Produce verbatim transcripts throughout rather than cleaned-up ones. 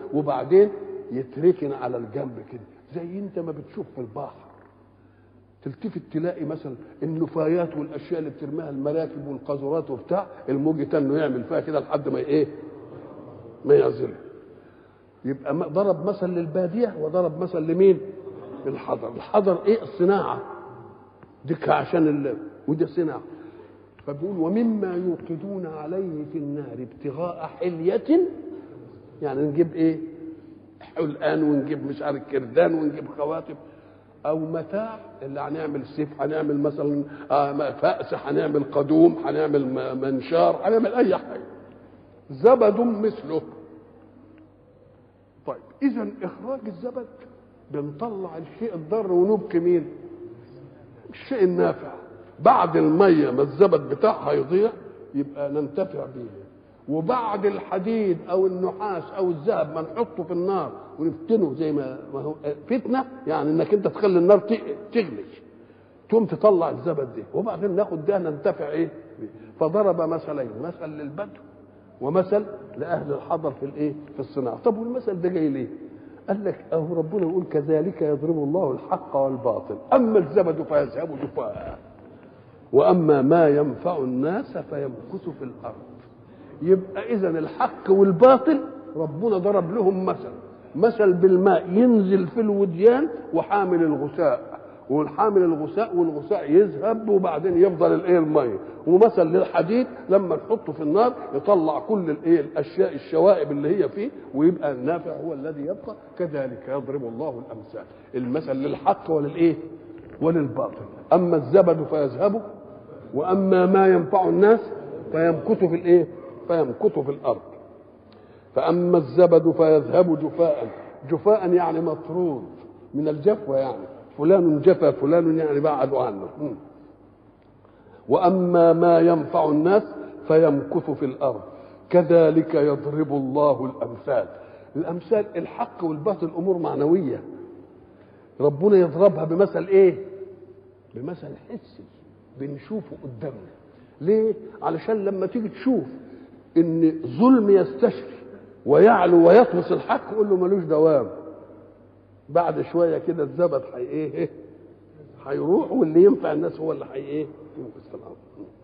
وبعدين يتركن على الجنب كده، زي انت ما بتشوف في البحر تلتفت تلاقي مثلا النفايات والاشياء اللي بترميها المراكب والقاذورات وبتاع، الموج تنه يعمل فيها كده لحد ما ايه ما يعزلها. يبقى ضرب مثل للباديه وضرب مثل لمين؟ الحضر. الحضر ايه؟ الصناعه دي عشان ال... ودي صناعه. فبيقول ومما يوقدون عليه في النار ابتغاء حلية، يعني نجيب ايه؟ حلقان ونجيب مش عارف كردان ونجيب خواتم، او متاع اللي هنعمل سيف، هنعمل مثلا فأس، هنعمل قدوم، هنعمل منشار، هنعمل اي حاجه، زبد مثله. طيب اذا اخراج الزبد بنطلع الشيء الضار ونبكي مين؟ الشيء النافع. بعد الميه ما الزبد بتاعها يضيع يبقى ننتفع به، وبعد الحديد او النحاس او الذهب ما نحطه في النار ونفتنه زي ما هو فتنه، يعني انك انت تخلي النار تغلي تقوم تطلع الزبد ده، وبعدين ناخد ده ننتفع ايه بيه. فضرب مثلين، مثل للبدو ومثل لاهل الحضر في الايه في الصناعه. طب والمثل ده جاي ليه؟ قال لك اهو ربنا يقول كذلك يضرب الله الحق والباطل، اما الزبد فيذهب جفاء واما ما ينفع الناس فيمكث في الارض. يبقى اذا الحق والباطل ربنا ضرب لهم مثل، مثل بالماء ينزل في الوديان وحامل الغثاء، والحامل الغثاء والغثاء يذهب وبعدين يفضل الايه الميه، ومثل للحديد لما نحطه في النار يطلع كل الايه الاشياء الشوائب اللي هي فيه ويبقى النافع هو الذي يبقى. كذلك يضرب الله الامثال، المثل للحق وللايه وللباطل. اما الزبد فيذهب واما ما ينفع الناس فيمكث في الايه فيمكث في الارض. فاما الزبد فيذهب جفاء، جفاء يعني مطرود من الجفوه، يعني فلان جفا فلان يعني بعد عنه. واما ما ينفع الناس فيمكث في الارض كذلك يضرب الله الامثال. الامثال الحق والباطل امور معنويه، ربنا يضربها بمثل ايه؟ بمثل حسي بنشوفه قدامنا. ليه؟ علشان لما تيجي تشوف ان ظلم يستشري ويعلو ويطمس الحق قول له ملوش دوام، بعد شويه كده الزبد حي ايه هيروح واللي ينفع الناس هو اللي حي ايه ينقذ في الارض.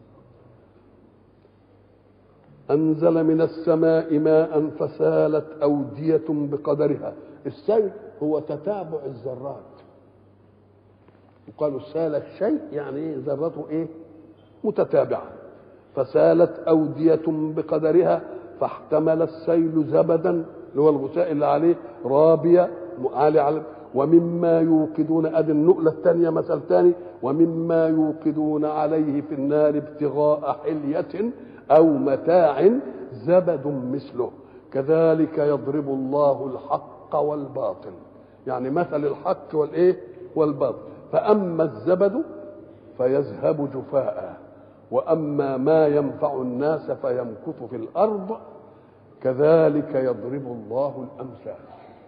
انزل من السماء ماء فسالت اوديه بقدرها. السيل هو تتابع الذرات، وقالوا سال الشيء يعني ايه ذرته ايه متتابعه. فسالت اوديه بقدرها فاحتمل السيل زبدا اللي هو الغثاء اللي عليه رابيه عالي على. ومما يوقدون ادي النقله الثانيه مثل ثاني، ومما يوقدون عليه في النار ابتغاء حليه او متاع زبد مثله كذلك يضرب الله الحق والباطل، يعني مثل الحق والايه والباطل. فاما الزبد فيذهب جفاء واما ما ينفع الناس فيمكث في الارض كذلك يضرب الله الامثال.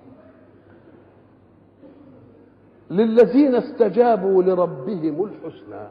للذين استجابوا لربهم الحسنى.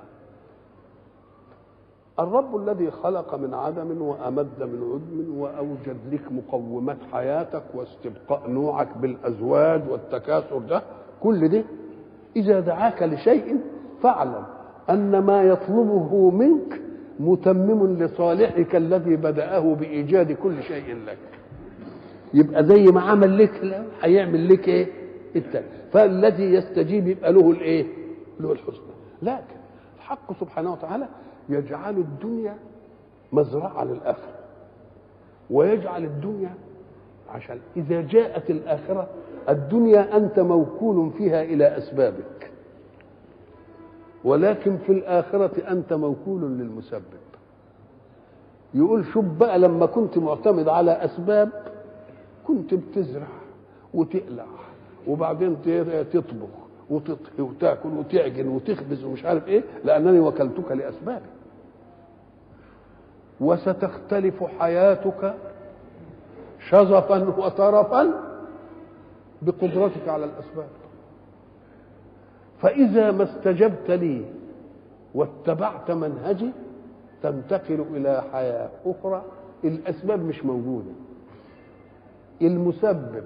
الرب الذي خلق من عدم وامد من عدم واوجد لك مقومات حياتك واستبقاء نوعك بالازواج والتكاثر، ده كل ده اذا دعاك لشيء فاعلم ان ما يطلبه منك متمم لصالحك الذي بدأه بإيجاد كل شيء لك. يبقى زي ما عمل لك هيعمل لك ايه التاني. فالذي يستجيب يبقى له الايه له الحسنى. لكن الحق سبحانه وتعالى يجعل الدنيا مزرعة للآخرة، ويجعل الدنيا عشان إذا جاءت الآخرة الدنيا أنت موكول فيها إلى أسبابك، ولكن في الآخرة أنت موكول للمسبب. يقول شوف بقى لما كنت معتمد على أسباب كنت بتزرع وتقلع وبعدين تطبخ وتطهي وتاكل وتعجن وتخبز ومش عارف ايه، لأنني وكلتك لأسبابي. وستختلف حياتك شظفا وطرفا بقدرتك على الأسباب. فإذا ما استجبت لي واتبعت منهجي تنتقل إلى حياة أخرى الأسباب مش موجودة، المسبب